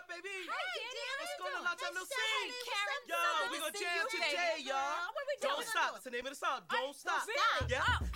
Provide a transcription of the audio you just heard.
up, baby? Hi, Danny. What's going on? Long time no see. Karen. Yo, we gonna jam today, y'all. What are we doing? Don't stop. That's the name of the song. Don't stop. Really? Yeah. Oh.